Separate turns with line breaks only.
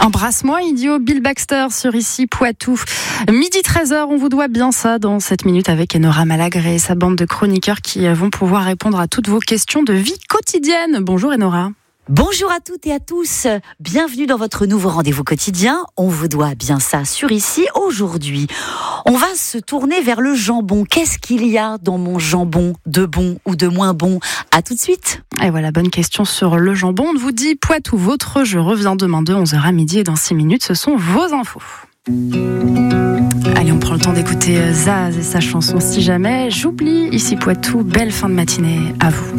Embrasse-moi, idiot, Bill Baxter sur Ici Poitou. Midi 13h, on vous doit bien ça dans cette minute avec Enora Malagré et sa bande de chroniqueurs qui vont pouvoir répondre à toutes vos questions de vie quotidienne. Bonjour Enora.
Bonjour à toutes et à tous, bienvenue dans votre nouveau rendez-vous quotidien. On vous doit bien ça sur Ici. Aujourd'hui, on va se tourner vers le jambon. Qu'est-ce qu'il y a dans mon jambon, de bon ou de moins bon? À tout de suite.
Et voilà, bonne question sur le jambon. On vous dit Poitou, votre je reviens demain de 11h à midi et dans 6 minutes, ce sont vos infos. Allez, on prend le temps d'écouter Zaz et sa chanson Si jamais j'oublie. Ici Poitou, belle fin de matinée à vous.